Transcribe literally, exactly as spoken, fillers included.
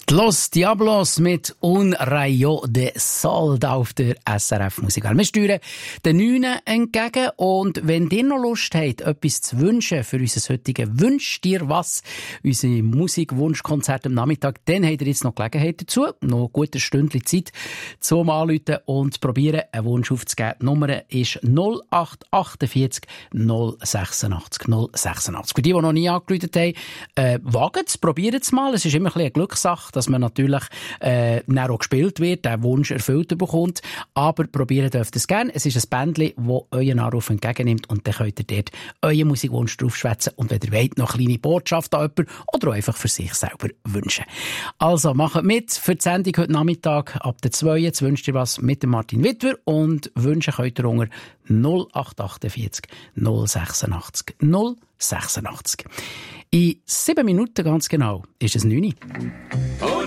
Los Diablos mit Un Rayo de Sol auf der S R F Musik. Wir steuern den Neunen entgegen und wenn ihr noch Lust habt, etwas zu wünschen für unser heutiges «Wünsch dir was», unser Musikwunschkonzert am Nachmittag, dann habt ihr jetzt noch Gelegenheit dazu, noch ein gutes Stündchen Zeit zum Anrufen und probieren, einen Wunsch aufzugeben. Die Nummer ist null acht achtundvierzig null sechsundachtzig null sechsundachtzig. Für die, die noch nie angerufen haben, äh, wagt es, probiert es mal. Es ist immer ein bisschen eine Glückssache, dass man natürlich äh, auch gespielt wird, der Wunsch erfüllt bekommt. Aber probieren dürft ihr es gerne. Es ist ein Bändchen, das euren Anruf entgegennimmt und dann könnt ihr dort euren Musikwunsch draufschwätzen und wenn ihr wollt, noch eine kleine Botschaft an jemanden oder einfach für sich selber wünschen. Also macht mit für die Sendung heute Nachmittag ab der zwei. Jetzt wünscht ihr was mit dem Martin Wittwer und wünschen könnt ihr unter null acht achtundvierzig null sechsundachtzig null sechsundachtzig. In sieben Minuten ganz genau ist es neun Uhr.